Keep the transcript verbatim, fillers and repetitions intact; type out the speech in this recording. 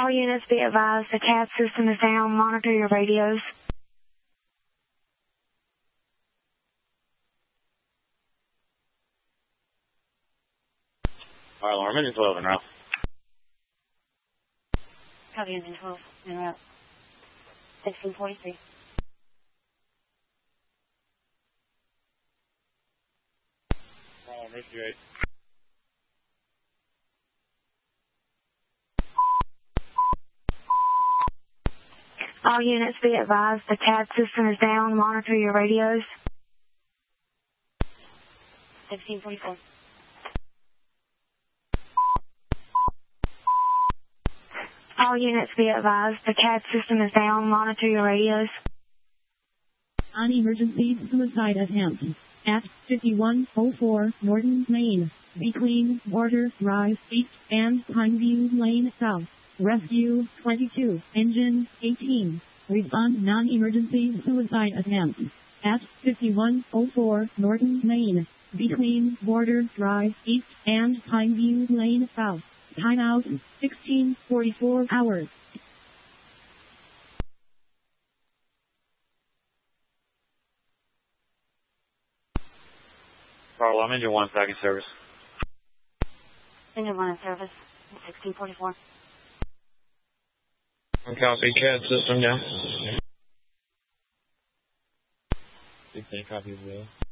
All units be advised, the C A D system is down. Monitor your radios. All right, alarm engine twelve en route. Copy engine twelve en route. sixteen forty-three. Alarm eight. All units be advised, the C A D system is down. Monitor your radios. sixteen forty-four. All units be advised, the C A D system is down. Monitor your radios. On emergency suicide attempt at fifty-one oh four Norton Lane, between Border Drive East and Pineview Lane South. Rescue twenty-two, engine eighteen. Respond non-emergency suicide attempt at fifty-one oh four Norton Lane, between Border Drive East and Pineview Lane South. Timeout sixteen forty-four hours. Carl, I'm engine one, back in service. Engine one in service. sixteen forty-four. Copy, C A D system down. sixteen copy as well.